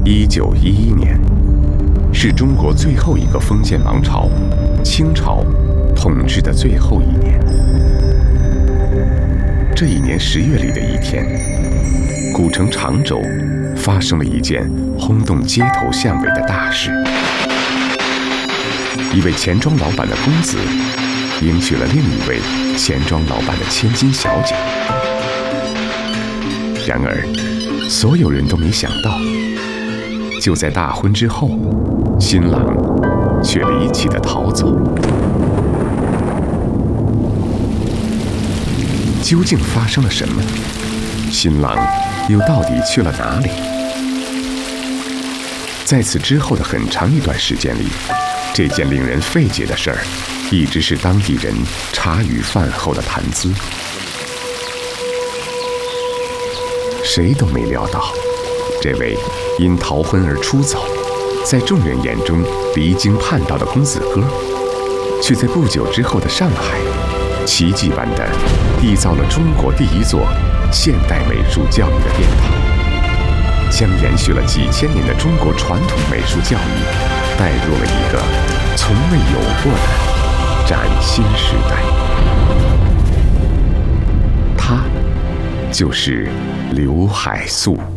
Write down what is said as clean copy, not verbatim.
1911年，是中国最后一个封建王朝——清朝统治的最后一年。这一年10月里的一天，古城常州发生了一件轰动街头巷尾的大事。一位钱庄老板的公子迎娶了另一位钱庄老板的千金小姐。然而，所有人都没想到，就在大婚之后，新郎却离奇地逃走。究竟发生了什么？新郎又到底去了哪里？在此之后的很长一段时间里，这件令人费解的事儿，一直是当地人茶余饭后的谈资。谁都没料到，这位因逃婚而出走，在众人眼中离经叛道的公子哥，却在不久之后的上海，奇迹般地缔造了中国第一座现代美术教育的殿堂，将延续了几千年的中国传统美术教育带入了一个从未有过的崭新时代。他就是刘海粟。